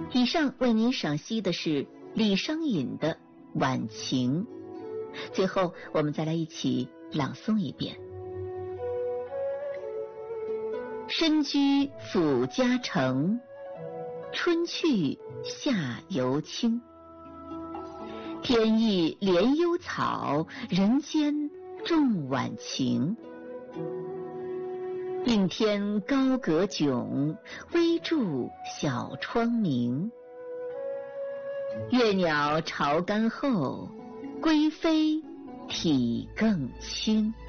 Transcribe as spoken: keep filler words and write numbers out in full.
以上为您赏析的是李商隐的《晚晴》，最后我们再来一起朗诵一遍。身居府家城，春去夏犹清。天意怜幽草，人间重晚晴。应天高阁迥，微柱小窗明。月鸟巢干后，归飞体更轻。